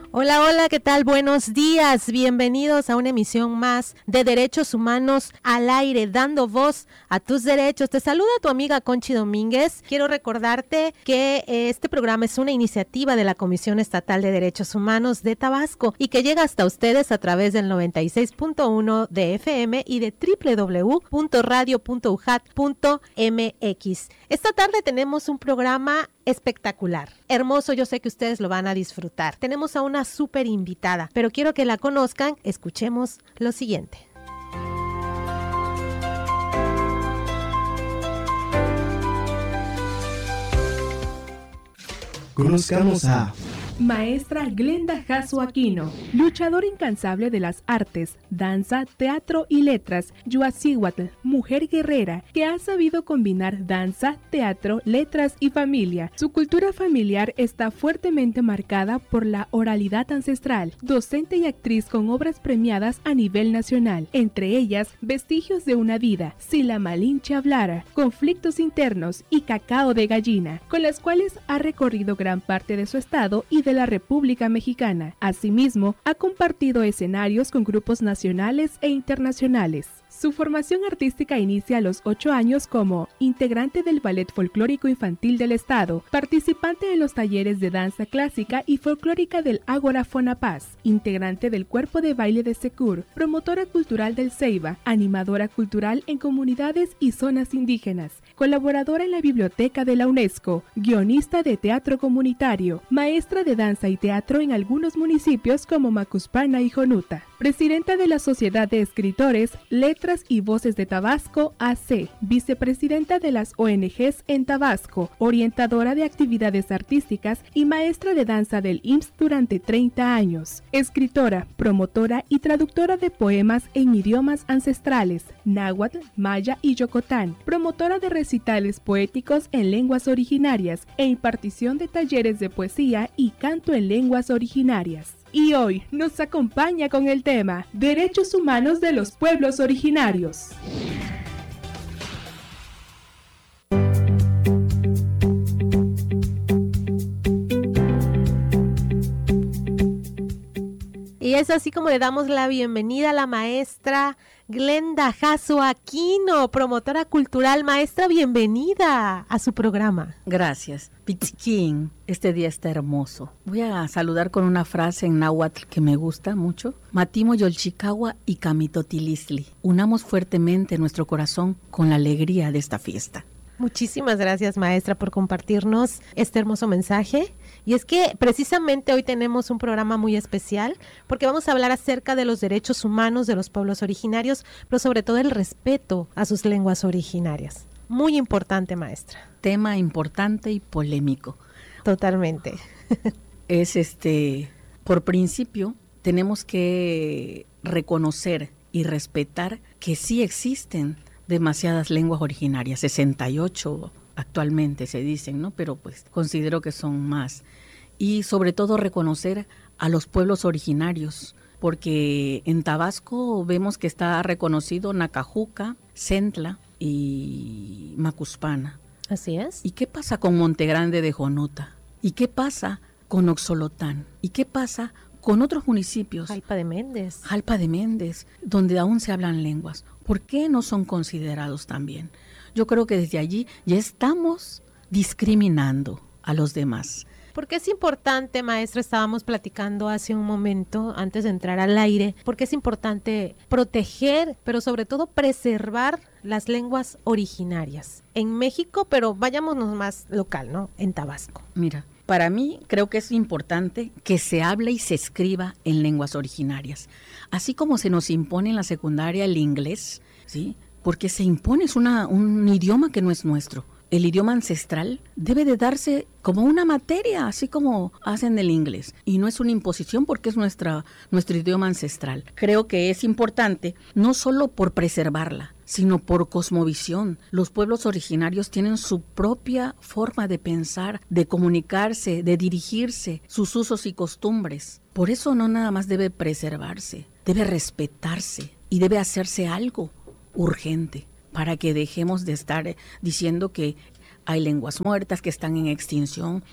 Hola, hola, ¿qué tal? Buenos días, bienvenidos a una emisión más de Derechos Humanos al aire, dando voz a tus derechos. Te saluda tu amiga Conchi Domínguez. Quiero recordarte que este programa es una iniciativa de la Comisión Estatal de Derechos Humanos de Tabasco y que llega hasta ustedes a través del 96.1 de FM y de www.radio.ujat.mx. Esta tarde tenemos un programa espectacular, hermoso, yo sé que ustedes lo van a disfrutar. Tenemos a una súper invitada, pero quiero que la conozcan. Escuchemos lo siguiente. Conozcamos a Maestra Glenda Jasso Aquino, luchadora incansable de las artes, danza, teatro y letras, Yuacihuatl, mujer guerrera que ha sabido combinar danza, teatro, letras y familia. Su cultura familiar está fuertemente marcada por la oralidad ancestral, docente y actriz con obras premiadas a nivel nacional, entre ellas Vestigios de una vida, Si la Malinche hablara, Conflictos internos y Cacao de gallina, con las cuales ha recorrido gran parte de su estado y de la República Mexicana. Asimismo, ha compartido escenarios con grupos nacionales e internacionales. Su formación artística inicia a los 8 años como integrante del Ballet Folclórico Infantil del Estado, participante en los talleres de danza clásica y folclórica del Ágora Fonapaz, integrante del Cuerpo de Baile de Secur, promotora cultural del Ceiba, animadora cultural en comunidades y zonas indígenas, colaboradora en la Biblioteca de la UNESCO, guionista de teatro comunitario, maestra de danza y teatro en algunos municipios como Macuspana y Jonuta, presidenta de la Sociedad de Escritores, Letras y Voces de Tabasco, AC, vicepresidenta de las ONGs en Tabasco, orientadora de actividades artísticas y maestra de danza del IMSS durante 30 años, escritora, promotora y traductora de poemas en idiomas ancestrales, náhuatl, maya y yocotán, promotora de recitales poéticos en lenguas originarias e impartición de talleres de poesía y canto en lenguas originarias. Y hoy nos acompaña con el tema Derechos Humanos de los Pueblos Originarios. Y es así como le damos la bienvenida a la maestra Glenda Jasso Aquino, promotora cultural. Maestra, bienvenida a su programa. Gracias. Pichiquín, este día está hermoso. Voy a saludar con una frase en náhuatl que me gusta mucho. Matimo yolchicagua y camitotilisli. Unamos fuertemente nuestro corazón con la alegría de esta fiesta. Muchísimas gracias, maestra, por compartirnos este hermoso mensaje. Y es que precisamente hoy tenemos un programa muy especial porque vamos a hablar acerca de los derechos humanos de los pueblos originarios, pero sobre todo el respeto a sus lenguas originarias. Muy importante, maestra. Tema importante y polémico. Totalmente. Es por principio, tenemos que reconocer y respetar que sí existen demasiadas lenguas originarias, 68 actualmente se dicen, ¿no? Pero pues considero que son más. Y sobre todo reconocer a los pueblos originarios, porque en Tabasco vemos que está reconocido Nacajuca, Centla y Macuspana. Así es. ¿Y qué pasa con Montegrande de Jonuta? ¿Y qué pasa con Oxolotán? ¿Y qué pasa con otros municipios? Jalpa de Méndez. Jalpa de Méndez, donde aún se hablan lenguas. ¿Por qué no son considerados también? Yo creo que desde allí ya estamos discriminando a los demás. Porque es importante, maestra, estábamos platicando hace un momento, antes de entrar al aire, porque es importante proteger, pero sobre todo preservar las lenguas originarias en México, pero vayámonos más local, ¿no? En Tabasco. Mira, para mí creo que es importante que se hable y se escriba en lenguas originarias. Así como se nos impone en la secundaria el inglés, ¿sí? Porque se impone, es un idioma que no es nuestro. El idioma ancestral debe de darse como una materia, así como hacen el inglés. Y no es una imposición porque es nuestro idioma ancestral. Creo que es importante no solo por preservarla, sino por cosmovisión. Los pueblos originarios tienen su propia forma de pensar, de comunicarse, de dirigirse, sus usos y costumbres. Por eso no nada más debe preservarse, debe respetarse y debe hacerse algo urgente, para que dejemos de estar diciendo que hay lenguas muertas que están en extinción.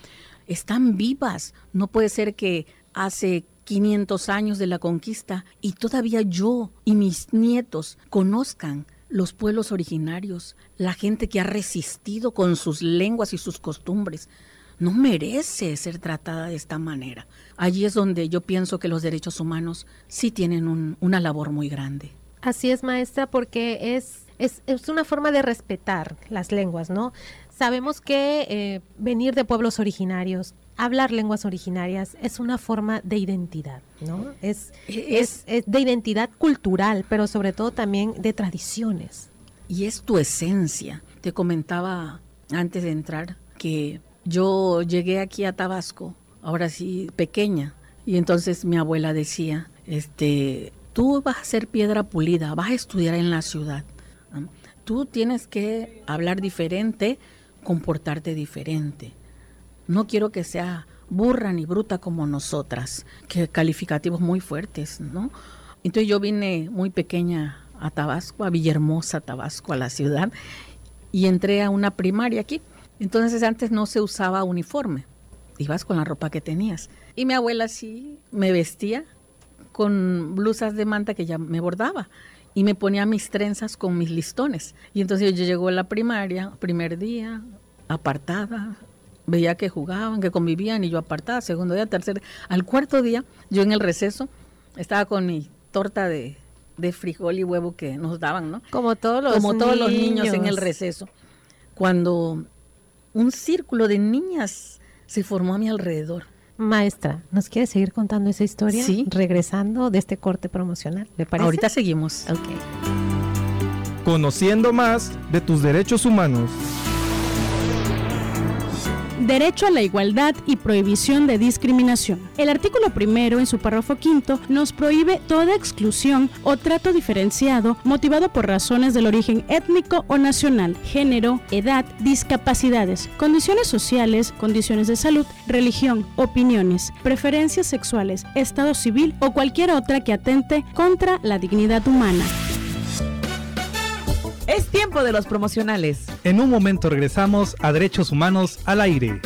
están vivas. No puede ser que hace 500 años de la conquista y todavía yo y mis nietos conozcan los pueblos originarios, la gente que ha resistido con sus lenguas y sus costumbres. No merece ser tratada de esta manera. Allí es donde yo pienso que los derechos humanos sí tienen una labor muy grande. Así es, maestra, porque es una forma de respetar las lenguas, ¿no? Sabemos que venir de pueblos originarios, hablar lenguas originarias es una forma de identidad, ¿no? Es de identidad cultural, pero sobre todo también de tradiciones. Y es tu esencia. Te comentaba antes de entrar que yo llegué aquí a Tabasco, ahora sí pequeña, y entonces mi abuela decía, tú vas a ser piedra pulida, vas a estudiar en la ciudad, ¿no? Tú tienes que hablar diferente, comportarte diferente. No quiero que sea burra ni bruta como nosotras, que calificativos muy fuertes, ¿no? Entonces yo vine muy pequeña a Tabasco, a Villahermosa, Tabasco, a la ciudad, y entré a una primaria aquí. Entonces antes no se usaba uniforme, ibas con la ropa que tenías. Y mi abuela sí me vestía con blusas de manta que ya me bordaba y me ponía mis trenzas con mis listones. Y entonces yo llego a la primaria, primer día, apartada, veía que jugaban, que convivían y yo apartada, segundo día, tercer día. Al cuarto día, yo en el receso estaba con mi torta de frijol y huevo que nos daban, ¿no? Como todos los niños en el receso. Cuando un círculo de niñas se formó a mi alrededor. Maestra, ¿nos quiere seguir contando esa historia? Sí. Regresando de este corte promocional, ¿le parece? Ahorita seguimos. Ok. Conociendo más de tus derechos humanos. Derecho a la igualdad y prohibición de discriminación. El artículo 1, en su párrafo 5, nos prohíbe toda exclusión o trato diferenciado motivado por razones del origen étnico o nacional, género, edad, discapacidades, condiciones sociales, condiciones de salud, religión, opiniones, preferencias sexuales, estado civil o cualquier otra que atente contra la dignidad humana. Es tiempo de los promocionales. En un momento regresamos a Derechos Humanos al aire.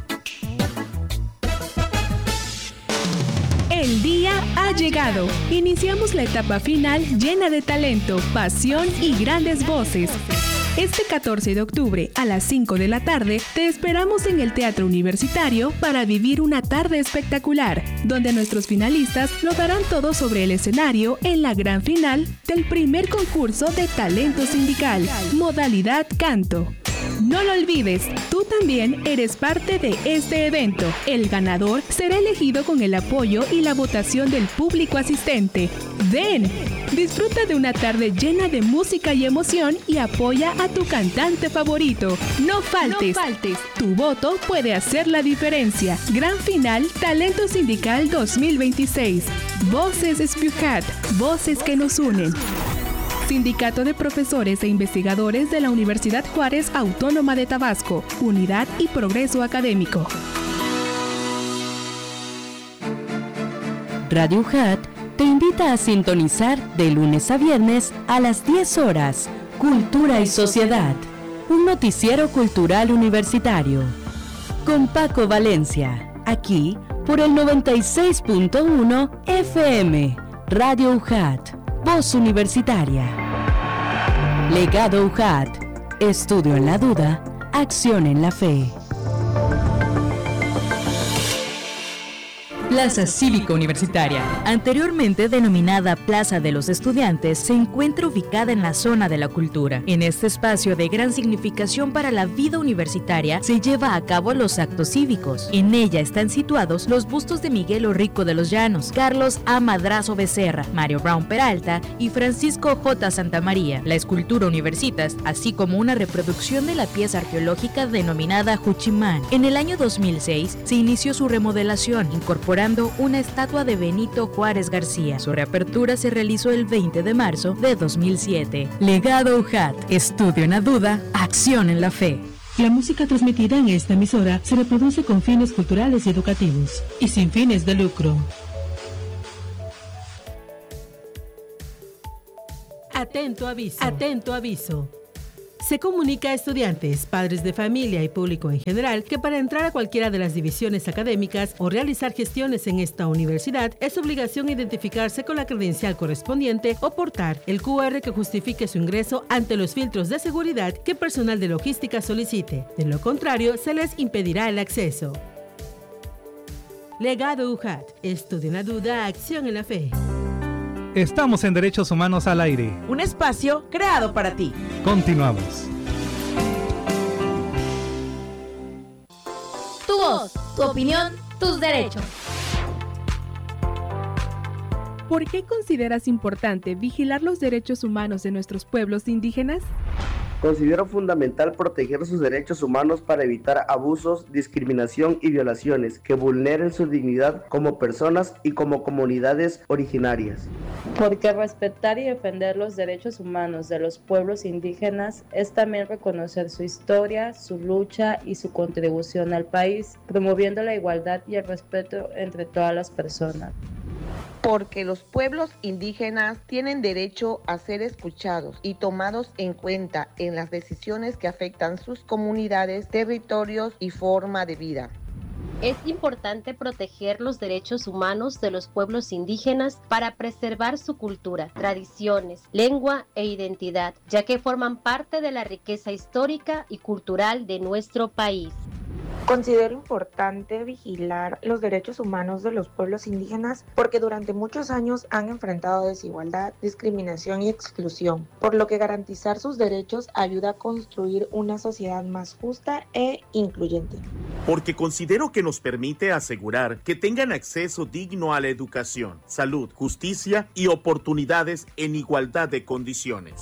El día ha llegado. Iniciamos la etapa final llena de talento, pasión y grandes voces. Este 14 de octubre a las 5 de la tarde te esperamos en el Teatro Universitario para vivir una tarde espectacular, donde nuestros finalistas lo darán todo sobre el escenario en la gran final del primer concurso de talento sindical, modalidad canto. No lo olvides, tú también eres parte de este evento. El ganador será elegido con el apoyo y la votación del público asistente. Ven, disfruta de una tarde llena de música y emoción y apoya a tu cantante favorito. No faltes. Tu voto puede hacer la diferencia. Gran final Talento Sindical 2026. Voces Spiocat, voces que nos unen. Sindicato de Profesores e Investigadores de la Universidad Juárez Autónoma de Tabasco, Unidad y Progreso Académico. Radio UJAT te invita a sintonizar de lunes a viernes a las 10 horas, Cultura y Sociedad, un noticiero cultural universitario. Con Paco Valencia, aquí por el 96.1 FM, Radio UJAT, Voz Universitaria. Legado UJAT, estudio en la duda, acción en la fe. Plaza Cívica Universitaria, anteriormente denominada Plaza de los Estudiantes, se encuentra ubicada en la zona de la cultura. En este espacio de gran significación para la vida universitaria se lleva a cabo los actos cívicos. En ella están situados los bustos de Miguel Orrico de los Llanos, Carlos A. Madrazo Becerra, Mario Brown Peralta y Francisco J. Santamaría, la escultura Universitas, así como una reproducción de la pieza arqueológica denominada Juchimán. En el año 2006 se inició su remodelación, incorporando una estatua de Benito Juárez García. Su reapertura se realizó el 20 de marzo de 2007. Legado UJAT, estudio en la duda, acción en la fe. La música transmitida en esta emisora se reproduce con fines culturales y educativos y sin fines de lucro. Atento aviso. Atento aviso. Se comunica a estudiantes, padres de familia y público en general que para entrar a cualquiera de las divisiones académicas o realizar gestiones en esta universidad es obligación identificarse con la credencial correspondiente o portar el QR que justifique su ingreso ante los filtros de seguridad que personal de logística solicite. De lo contrario, se les impedirá el acceso. Legado UJAT. Estudio en la duda, acción en la fe. Estamos en Derechos Humanos al Aire. Un espacio creado para ti. Continuamos. Tu voz, tu opinión, tus derechos. ¿Por qué consideras importante vigilar los derechos humanos de nuestros pueblos indígenas? Considero fundamental proteger sus derechos humanos para evitar abusos, discriminación y violaciones que vulneren su dignidad como personas y como comunidades originarias. Porque respetar y defender los derechos humanos de los pueblos indígenas es también reconocer su historia, su lucha y su contribución al país, promoviendo la igualdad y el respeto entre todas las personas. Porque los pueblos indígenas tienen derecho a ser escuchados y tomados en cuenta en las decisiones que afectan sus comunidades, territorios y forma de vida. Es importante proteger los derechos humanos de los pueblos indígenas para preservar su cultura, tradiciones, lengua e identidad, ya que forman parte de la riqueza histórica y cultural de nuestro país. Considero importante vigilar los derechos humanos de los pueblos indígenas porque durante muchos años han enfrentado desigualdad, discriminación y exclusión, por lo que garantizar sus derechos ayuda a construir una sociedad más justa e incluyente. Porque considero que nos permite asegurar que tengan acceso digno a la educación, salud, justicia y oportunidades en igualdad de condiciones.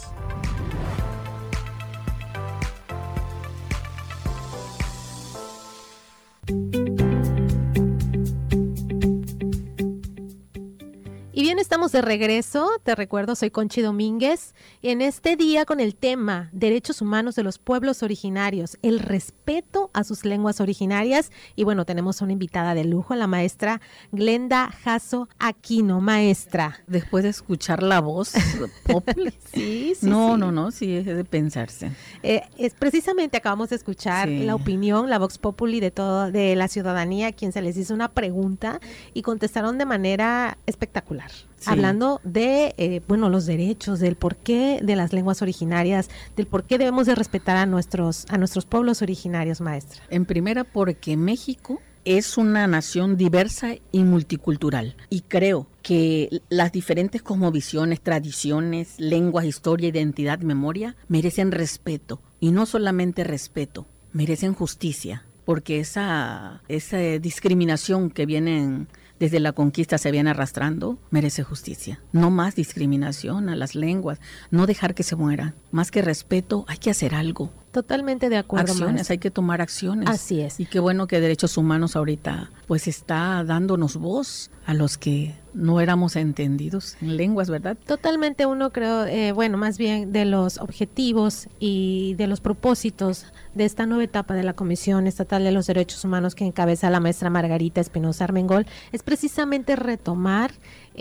Y bien, estamos de regreso. Te recuerdo, soy Conchi Domínguez. Y en este día con el tema Derechos Humanos de los Pueblos Originarios, el respeto a sus lenguas originarias. Y bueno, tenemos una invitada de lujo, la maestra Glenda Jasso Aquino. Maestra. Después de escuchar la voz populi. Sí. No, sí es de pensarse. Es precisamente acabamos de escuchar la opinión, la vox populi de la ciudadanía, a quien se les hizo una pregunta y contestaron de manera espectacular. Sí. Hablando de los derechos, del porqué de las lenguas originarias, del por qué debemos de respetar a nuestros pueblos originarios, maestra. En primera, porque México es una nación diversa y multicultural, y creo que las diferentes cosmovisiones, tradiciones, lenguas, historia, identidad, memoria merecen respeto, y no solamente respeto, merecen justicia, porque esa discriminación que vienen desde la conquista se viene arrastrando, merece justicia. No más discriminación a las lenguas, no dejar que se mueran. Más que respeto, hay que hacer algo. Totalmente de acuerdo. Acciones, hay que tomar acciones. Así es. Y qué bueno que Derechos Humanos ahorita pues está dándonos voz a los que no éramos entendidos en lenguas, ¿verdad? Totalmente. Uno creo, más bien de los objetivos y de los propósitos de esta nueva etapa de la Comisión Estatal de los Derechos Humanos que encabeza la maestra Margarita Espinosa Armengol, es precisamente retomar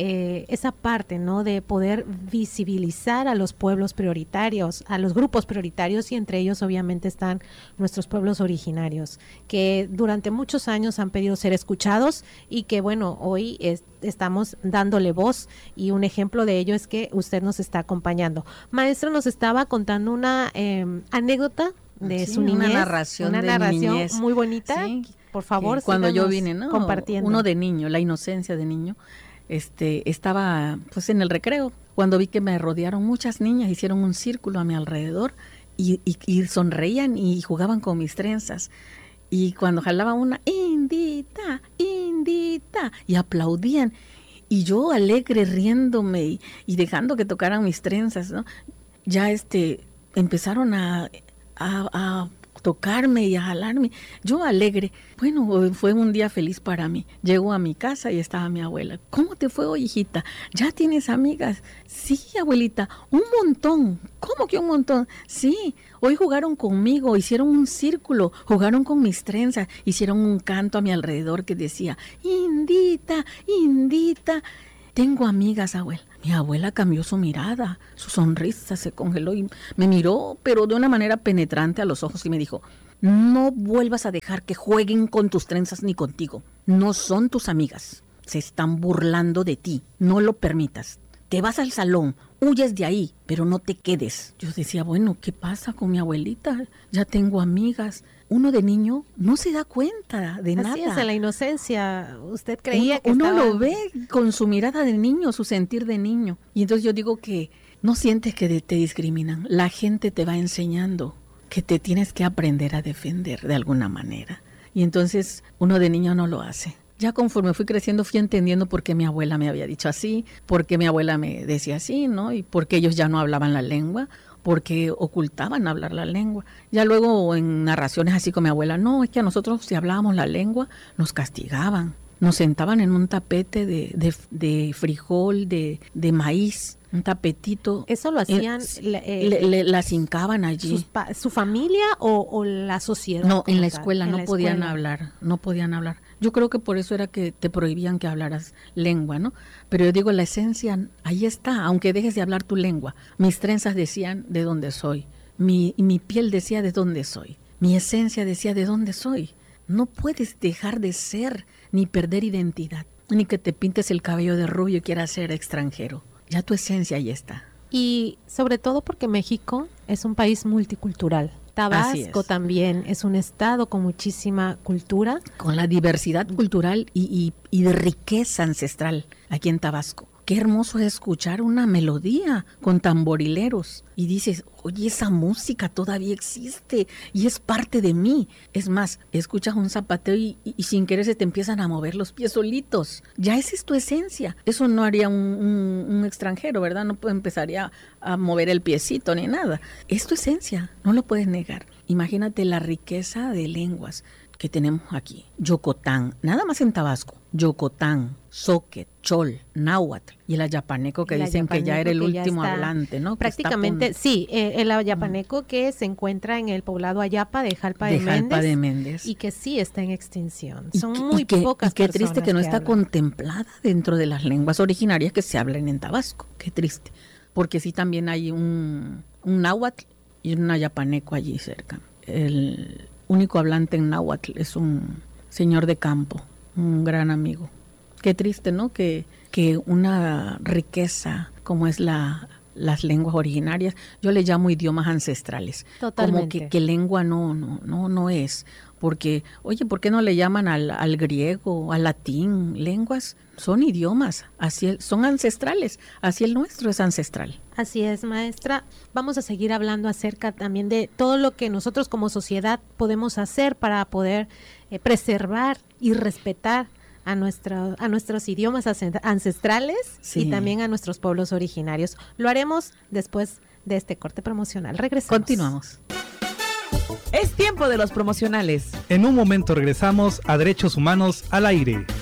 esa parte, ¿no?, de poder visibilizar a los pueblos prioritarios, a los grupos prioritarios, y entre ellos obviamente están nuestros pueblos originarios, que durante muchos años han pedido ser escuchados y que hoy estamos dándole voz, y un ejemplo de ello es que usted nos está acompañando. Maestra, nos estaba contando una anécdota de su niñez, una narración niñez muy bonita. Sí, por favor, cuando yo vine, ¿no?, compartiendo. Uno de niño, la inocencia de niño. Estaba pues en el recreo, cuando vi que me rodearon muchas niñas, hicieron un círculo a mi alrededor y sonreían y jugaban con mis trenzas. Y cuando jalaba una, indita, y aplaudían. Y yo alegre, riéndome y dejando que tocaran mis trenzas, ¿no? Ya empezaron a tocarme y a jalarme. Yo alegre. Bueno, fue un día feliz para mí. Llego a mi casa y estaba mi abuela. ¿Cómo te fue hoy, hijita? ¿Ya tienes amigas? Sí, abuelita, un montón. ¿Cómo que un montón? Sí, hoy jugaron conmigo, hicieron un círculo, jugaron con mis trenzas, hicieron un canto a mi alrededor que decía, indita, indita. tengo amigas, abuela. Mi abuela cambió su mirada, su sonrisa se congeló y me miró, pero de una manera penetrante a los ojos y me dijo, no vuelvas a dejar que jueguen con tus trenzas ni contigo. No son tus amigas. Se están burlando de ti. No lo permitas. Te vas al salón, huyes de ahí, pero no te quedes. Yo decía, bueno, ¿qué pasa con mi abuelita? Ya tengo amigas. Uno de niño no se da cuenta de nada. Así es, en la inocencia. Usted creía que uno lo ve con su mirada de niño, su sentir de niño. Y entonces yo digo que no sientes que te discriminan. La gente te va enseñando que te tienes que aprender a defender de alguna manera. Y entonces uno de niño no lo hace. Ya conforme fui creciendo fui entendiendo por qué mi abuela me había dicho así, por qué mi abuela me decía así, ¿no? Y por qué ellos ya no hablaban la lengua, porque ocultaban hablar la lengua. Ya luego en narraciones así con mi abuela, no, es que a nosotros si hablábamos la lengua nos castigaban. Nos sentaban en un tapete de frijol, de maíz, un tapetito. ¿Eso lo hacían? Las hincaban allí. ¿Su familia o la sociedad? No, en la escuela no podían hablar, no podían hablar. Yo creo que por eso era que te prohibían que hablaras lengua, ¿no? Pero yo digo, la esencia ahí está, aunque dejes de hablar tu lengua. Mis trenzas decían de dónde soy, mi piel decía de dónde soy, mi esencia decía de dónde soy. No puedes dejar de ser ni perder identidad, ni que te pintes el cabello de rubio y quieras ser extranjero. Ya tu esencia ahí está. Y sobre todo porque México es un país multicultural. Tabasco también es un estado con muchísima cultura. Con la diversidad cultural y de riqueza ancestral aquí en Tabasco. Qué hermoso es escuchar una melodía con tamborileros y dices, oye, esa música todavía existe y es parte de mí. Es más, escuchas un zapateo y sin querer se te empiezan a mover los pies solitos. Ya esa es tu esencia. Eso no haría un extranjero, ¿verdad? No empezaría a mover el piecito ni nada. Es tu esencia, no lo puedes negar. Imagínate la riqueza de lenguas que tenemos aquí. Yocotán, nada más en Tabasco. Yocotán, Zoque, Chol, Náhuatl y el ayapaneco que dicen que ya era el último hablante, ¿no? Prácticamente, sí, el ayapaneco que se encuentra en el poblado Ayapa de Jalpa de Méndez y que sí está en extinción. Son muy pocas personas. Y qué triste que no está contemplada dentro de las lenguas originarias que se hablan en Tabasco. Qué triste. Porque sí también hay un náhuatl y un ayapaneco allí cerca. El único hablante en náhuatl es un señor de campo, un gran amigo. Qué triste, ¿no? Que una riqueza como es las lenguas originarias, yo le llamo idiomas ancestrales. Totalmente. Como que lengua no es. Porque, oye, ¿por qué no le llaman al griego, al latín? Lenguas son idiomas, son ancestrales, así el nuestro es ancestral. Así es, maestra. Vamos a seguir hablando acerca también de todo lo que nosotros como sociedad podemos hacer para poder preservar y respetar a nuestros idiomas ancestrales y también a nuestros pueblos originarios. Lo haremos después de este corte promocional. Regresamos. Continuamos. Es tiempo de los promocionales. En un momento regresamos a Derechos Humanos al Aire.